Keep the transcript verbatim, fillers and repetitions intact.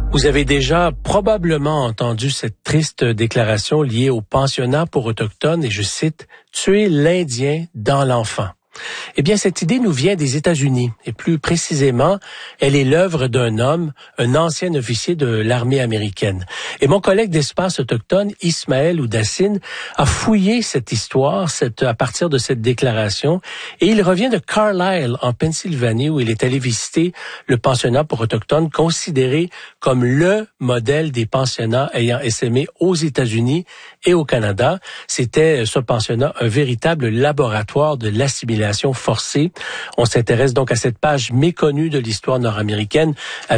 Vous avez déjà probablement entendu cette triste déclaration liée au pensionnat pour autochtones et je cite « Tuer l'Indien dans l'enfant ». Eh bien, cette idée nous vient des États-Unis et plus précisément, elle est l'œuvre d'un homme, un ancien officier de l'armée américaine. Et mon collègue d'Espace autochtone, Ismaël Oudassine, a fouillé cette histoire cette, à partir de cette déclaration et il revient de Carlisle, en Pennsylvanie, où il est allé visiter le pensionnat pour autochtones, considéré comme le modèle des pensionnats ayant essaimé aux États-Unis et au Canada. C'était, ce pensionnat, un véritable laboratoire de l'assimilation forcée. On s'intéresse donc à cette page méconnue de l'histoire nord-américaine